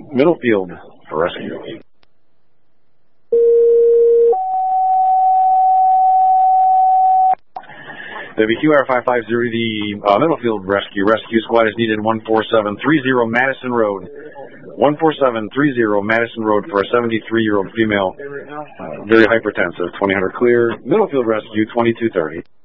Middlefield for rescue. WQR 550, the Middlefield Rescue Squad is needed 14730 Madison Road. 14730 Madison Road for a 73-year-old female, very hypertensive, 2000 clear. Middlefield Rescue 2230.